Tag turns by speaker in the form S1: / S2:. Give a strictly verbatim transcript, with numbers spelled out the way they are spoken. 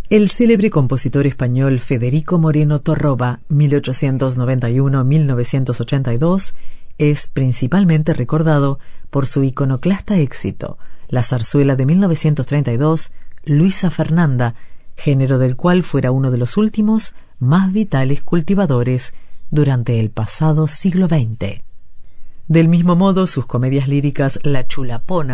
S1: El célebre compositor español Federico Moreno Torroba, mil ochocientos noventa y uno a mil novecientos ochenta y dos, es principalmente recordado por su iconoclasta éxito, la zarzuela de mil novecientos treinta y dos, Luisa Fernanda, género del cual fuera uno de los últimos más vitales cultivadores durante el pasado siglo veinte. Del mismo modo, sus comedias líricas La Chulapona